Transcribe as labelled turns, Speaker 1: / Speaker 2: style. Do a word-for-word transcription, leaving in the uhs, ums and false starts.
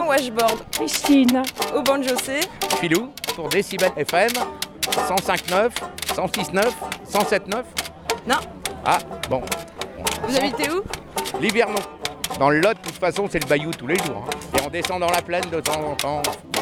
Speaker 1: Jean Washboard.
Speaker 2: Christine.
Speaker 1: Au banjo C.
Speaker 3: Filou pour Décibel F M, cent cinq neuf, cent six neuf, cent sept neuf.
Speaker 1: Non.
Speaker 3: Ah, bon.
Speaker 1: Vous habitez où?
Speaker 3: Livernon. Dans le Lot, de toute façon, c'est le bayou tous les jours. Hein. Et on descend dans la plaine de temps en temps.